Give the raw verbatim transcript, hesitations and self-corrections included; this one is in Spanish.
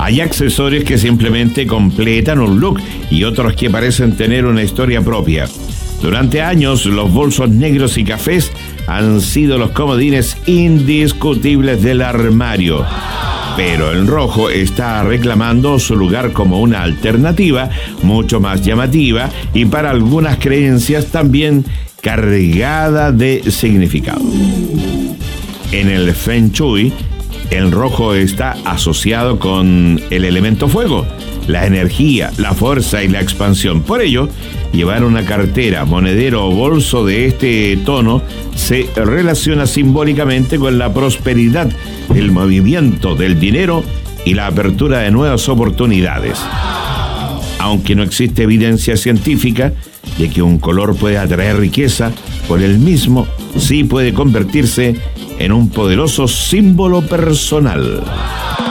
Hay accesorios que simplemente completan un look y otros que parecen tener una historia propia. Durante años, los bolsos negros y cafés han sido los comodines indiscutibles del armario. Pero el rojo está reclamando su lugar como una alternativa mucho más llamativa y para algunas creencias también cargada de significado. En el Feng Shui, el rojo está asociado con el elemento fuego, la energía, la fuerza y la expansión. Por ello, llevar una cartera, monedero o bolso de este tono se relaciona simbólicamente con la prosperidad, el movimiento del dinero y la apertura de nuevas oportunidades. Aunque no existe evidencia científica de que un color puede atraer riqueza, por el mismo sí puede convertirse en un poderoso símbolo personal.